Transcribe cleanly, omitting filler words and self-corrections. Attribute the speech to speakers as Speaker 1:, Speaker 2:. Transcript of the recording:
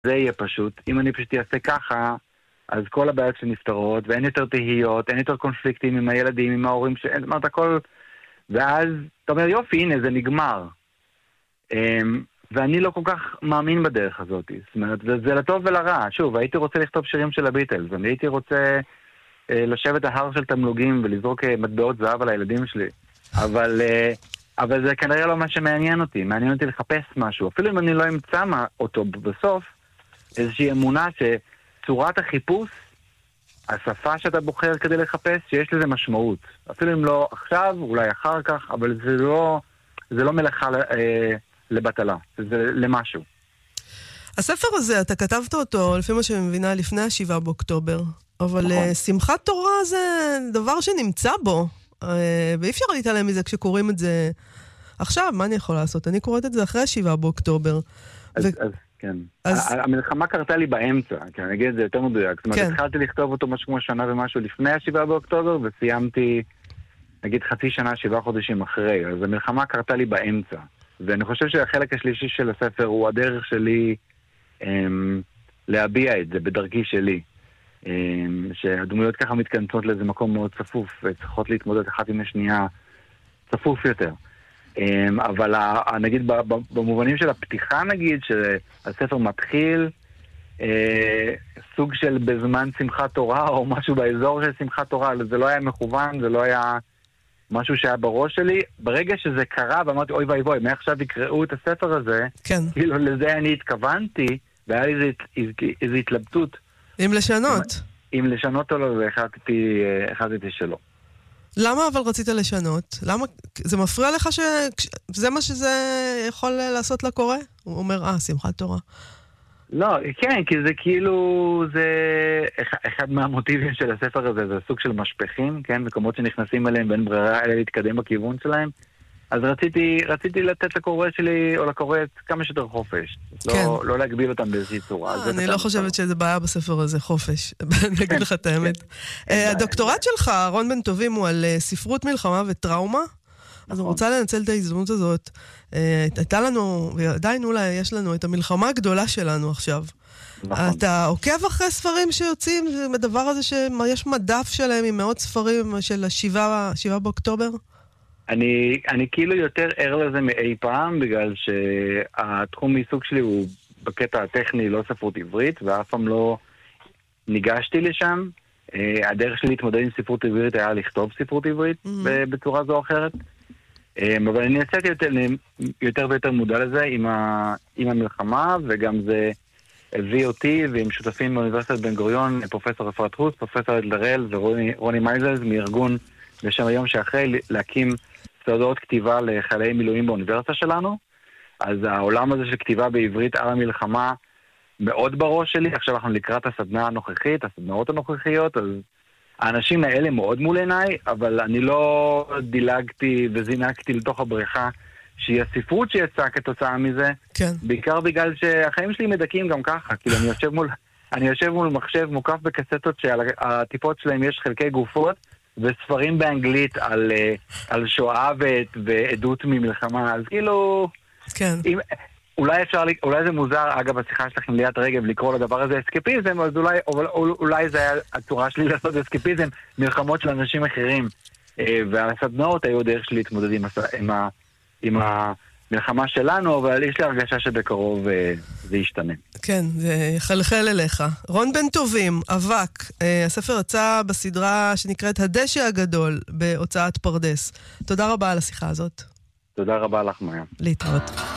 Speaker 1: זה יהיה פשוט. אם אני פשוט אעשה ככה, אז כל הבעיות שנפתרות, ואין יותר תהיות, אין יותר קונפליקטים עם הילדים, עם ההורים, שאין, אמרת הכל, ואז אתה אומר, יופי, הנה, זה נגמר. ואני לא כל כך מאמין בדרך הזאת. זאת אומרת, זה לטוב ולרע. שוב, הייתי רוצה לכתוב שירים של הביטלס, אני הייתי רוצה לשבת ההר של תמלוגים ולזרוק מטבעות זהב על הילדים שלי. אבל זה כנראה לא מה שמעניין אותי. מעניין אותי לחפש משהו. אפילו אם אני לא אמצא אותו בסוף, איזושהי אמונה שצורת החיפוש, השפה שאתה בוחר כדי לחפש, שיש לזה משמעות. אפילו אם לא עכשיו, אולי אחר כך, אבל זה לא מלאכה לבטלה. זה למשהו.
Speaker 2: הספר הזה, אתה כתבת אותו, לפי מה שאני מבינה, לפני 7 באוקטובר. אבל שמחת תורה זה דבר שנמצא בו. ואי אפשר להתעלם מזה כשקוראים את זה עכשיו. מה אני יכול לעשות? אני קוראת את זה אחרי 7 באוקטובר.
Speaker 1: כן. המלחמה קרתה לי באמצע, כי אני אגיד את זה יותר מדויק. זאת אומרת, התחלתי לכתוב אותו משהו כמו שנה ומשהו לפני 7 באוקטובר, וסיימתי, נגיד, חצי שנה, 7 חודשים אחרי. אז המלחמה קרתה לי באמצע. ואני חושב שהחלק השלישי של הספר הוא הדרך שלי להביע את זה בדרכי שלי. שהדמויות ככה מתכנסות לאיזה מקום מאוד צפוף, וצריכות להתמודד אחת עם השנייה צפוף יותר. אבל נגיד במובנים של הפתיחה, נגיד, שהספר מתחיל סוג של בזמן שמחת תורה, או משהו באזור של שמחת תורה, זה לא היה מכוון, זה לא היה משהו שהיה בראש שלי. ברגע שזה קרה, ואמרתי, אוי ואי ואי, מעכשיו יקראו את הספר הזה,
Speaker 2: כן.
Speaker 1: כאילו לזה אני התכוונתי, והיה לי איזו התלבטות.
Speaker 2: אם לשנות.
Speaker 1: אם לשנות או לא, והחלטתי שלא.
Speaker 2: למה אבל רצית לשנות? למה? זה מפריע לך שזה מה שזה יכול לעשות לקורא? הוא אומר, שמחת תורה.
Speaker 1: לא, כן, כי זה כאילו, זה אחד מהמוטיבים של הספר הזה, זה סוג של משפחים, כן? מקומות שנכנסים אליהם בין ברירה אלה להתקדם בכיוון שלהם. אז רציתי לתת לקורא שלי, או לקוראת, כמה שיותר חופש.
Speaker 2: כן.
Speaker 1: לא להגביל אותם באיזושהי צורה.
Speaker 2: אני לא חושבת שזה בעיה בספר הזה, חופש. אני אגיד לך את האמת. הדוקטורט שלך, רון בן טובים, הוא על ספרות מלחמה וטראומה. אז אני רוצה לנצל את ההזדמנות הזאת. הייתה לנו, ועדיין אולי יש לנו, את המלחמה הגדולה שלנו עכשיו. אתה עוקב אחרי ספרים שיוצאים, בדבר הזה שיש מדף שלהם עם מאות ספרים של 7 באוקטובר?
Speaker 1: אני כאילו יותר ער לזה מאי פעם, בגלל שהתחום מעיסוק שלי הוא בקטע הטכני, לא ספרות עברית, ואף פעם לא ניגשתי לשם. הדרך שלי להתמודד עם ספרות עברית היה לכתוב ספרות עברית בצורה זו או אחרת. אבל אני יצאתי יותר ויותר מודע לזה עם המלחמה, וגם זה הביא אותי ועם שותפים באוניברסיטת בן גוריון, פרופסור אפרת הוס, פרופסור אדלרל ורוני מייזלס מארגון בשם היום שאחרי להקים סדנאות כתיבה לחיילי מילואים באוניברסיטה שלנו. אז העולם הזה של כתיבה בעברית על המלחמה מאוד בראש שלי. עכשיו אנחנו לקראת הסדנה הנוכחית, הסדנאות הנוכחיות, אז האנשים האלה מאוד מול עיניי, אבל אני לא דילגתי וזינקתי לתוך הבריכה שהיא הספרות שיצאה כתוצאה מזה.
Speaker 2: כן.
Speaker 1: בעיקר בגלל שהחיים שלי מדקים גם ככה. כאילו אני יושב מול מחשב מוקף בקסטות שעל הטיפות שלהם יש חלקי גופות, וספרים באנגלית על שואה ועדות ממלחמה. אז כאילו,
Speaker 2: כן.
Speaker 1: אולי זה מוזר, אגב, השיחה שלך עם ליאת רגב לקרוא לדבר הזה אסקפיזם, אז אולי זה היה הצורה שלי לעשות אסקפיזם, מלחמות של אנשים אחרים. והסדנאות היו דרך שלי להתמודד עם המלחמה שלנו, אבל יש לי הרגשה שבקרוב זה ישתנה.
Speaker 2: כן, זה יחלחל אליך. רון בן טובים, אבק, הספר יצא בסדרה שנקראת הדשא הגדול בהוצאת פרדס. תודה רבה על השיחה הזאת.
Speaker 1: תודה רבה לך, מאיה.
Speaker 2: להתראות.